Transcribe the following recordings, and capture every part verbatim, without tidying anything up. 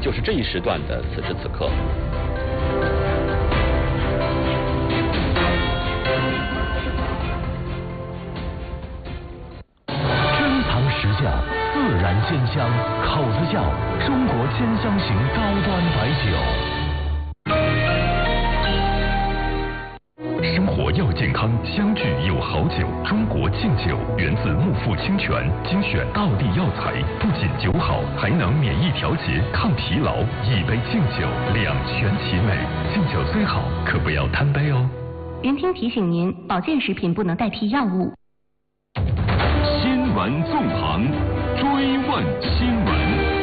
就是这一时段的此时此刻。 珍藏实窖，自然鲜香，口子窖，中国千香型高端白酒。生活要健康，相聚有好酒。中国劲酒源自木富清泉，精选道地药材，不仅酒好，还能免疫调节、抗疲劳。一杯劲酒，两全其美。劲酒虽好，可不要贪杯哦。 云听提醒您，保健食品不能代替药物。 新闻纵横，追问新闻。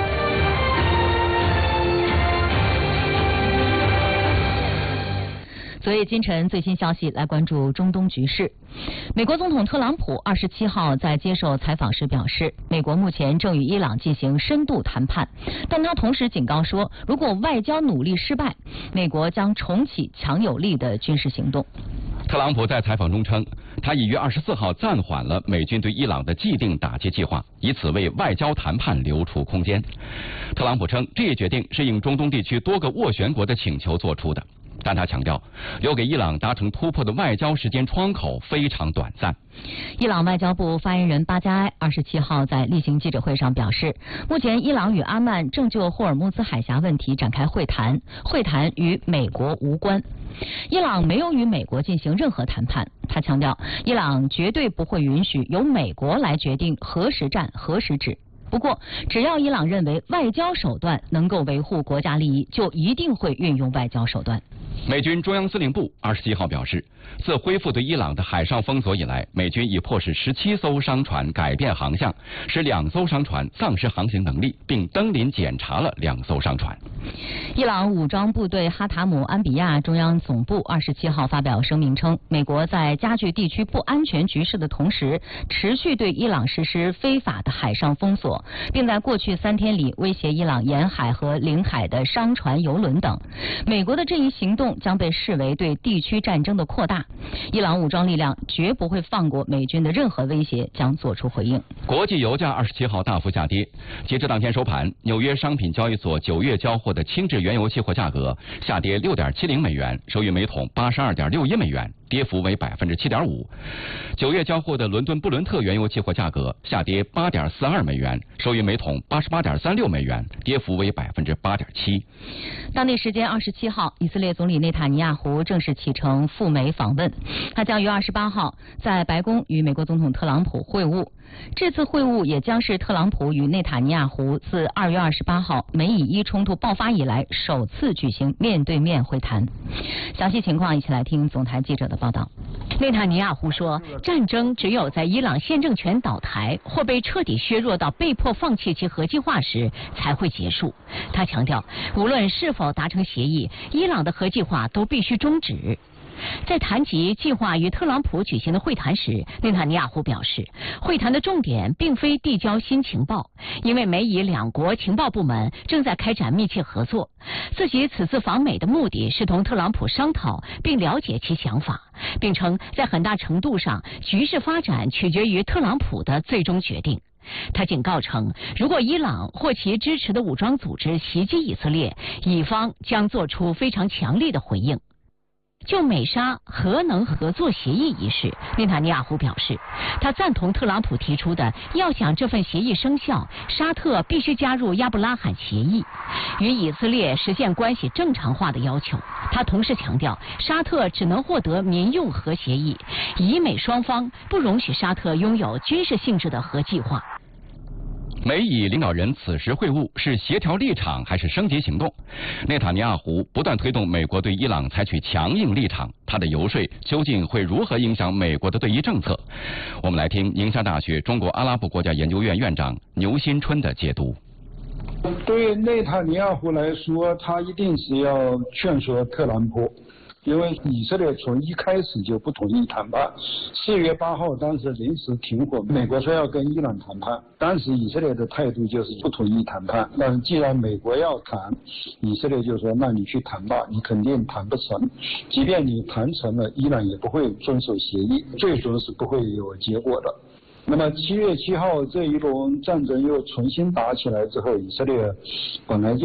昨夜今晨最新消息，来关注中东局势。美国总统特朗普二十七号在接受采访时表示，美国目前正与伊朗进行深度谈判，但他同时警告说，如果外交努力失败，美国将重启强有力的军事行动。 特朗普在采访中称，他已于二十四号暂缓了美军对伊朗的既定打击计划，以此为外交谈判留出空间。特朗普称，这一决定是应中东地区多个斡旋国的请求做出的。但他强调，留给伊朗达成突破的外交时间窗口非常短暂。 伊朗外交部发言人巴加埃二十七号在例行记者会上表示，目前伊朗与阿曼正就霍尔木兹海峡问题展开会谈，会谈与美国无关。伊朗没有与美国进行任何谈判。他强调，伊朗绝对不会允许由美国来决定何时战何时止。不过，只要伊朗认为外交手段能够维护国家利益，就一定会运用外交手段。 美军中央司令部二十七号表示，自恢复对伊朗的海上封锁以来，美军已迫使十七艘商船改变航向，使两艘商船丧失航行能力，并登临检查了两艘商船。 伊朗武装部队哈塔姆安比亚中央总部二十七号发表声明称，美国在加剧地区不安全局势的同时，持续对伊朗实施非法的海上封锁，并在过去三天里威胁伊朗沿海和领海的商船、油轮等。美国的这一行动将被视为对地区战争的扩大。伊朗武装力量绝不会放过美军的任何威胁，将作出回应。 国际油价二十七号大幅下跌，截至当天收盘，纽约商品交易所九月交货的轻质原油期货价格下跌六点七零美元，收于每桶八十二点六一美元，跌幅为百分之七点五。九月交货的伦敦布伦特原油期货价格下跌八点四二美元，收于每桶八十八点三六美元，跌幅为百分之八点七。 当地时间二十七号，以色列总理内塔尼亚胡正式启程赴美访问，他将于二十八号在白宫与美国总统特朗普会晤。这次会晤也将是特朗普与内塔尼亚胡自二月二十八号美以伊冲突爆发以来首次举行面对面会谈。详细情况一起来听总台记者的报道。 内塔尼亚胡说，战争只有在伊朗现政权倒台或被彻底削弱到被迫放弃其核计划时才会结束。他强调，无论是否达成协议，伊朗的核计划都必须终止。在谈及计划与特朗普举行的会谈时，内塔尼亚胡表示，会谈的重点并非递交新情报，因为美以两国情报部门正在开展密切合作。自己此次访美的目的是同特朗普商讨并了解其想法，并称在很大程度上，局势发展取决于特朗普的最终决定。他警告称，如果伊朗或其支持的武装组织袭击以色列，以方将做出非常强烈的回应。就美沙核能合作协议一事，内塔尼亚胡表示，他赞同特朗普提出的要想这份协议生效，沙特必须加入亚伯拉罕协议，与以色列实现关系正常化的要求。他同时强调，沙特只能获得民用核协议，以美双方不容许沙特拥有军事性质的核计划。 美以领导人此时会晤是协调立场还是升级行动？内塔尼亚胡不断推动美国对伊朗采取强硬立场，他的游说究竟会如何影响美国的对伊政策？我们来听宁夏大学中国阿拉伯国家研究院院长牛新春的解读。 对内塔尼亚胡来说，他一定是要劝说特朗普。因为以色列从一开始就不同意谈判，四月八号当时临时停火，美国说要跟伊朗谈判，当时以色列的态度就是不同意谈判。但是既然美国要谈，以色列就说那你去谈吧，你肯定谈不成，即便你谈成了，伊朗也不会遵守协议，最终是不会有结果的。那么七月七号这一轮战争又重新打起来之后，以色列本来就